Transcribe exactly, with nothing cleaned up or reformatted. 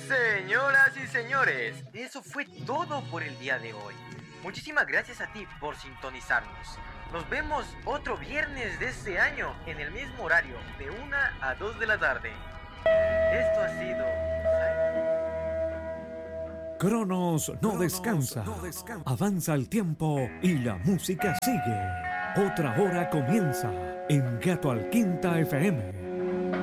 Señoras y señores, eso fue todo por el día de hoy. Muchísimas gracias a ti por sintonizarnos. Nos vemos otro viernes de este año en el mismo horario, de una a dos de la tarde. Esto ha sido... Cronos no Cronos descansa. no descansa. Avanza el tiempo y la música sigue. Otra hora comienza en Gato al Quinta F M.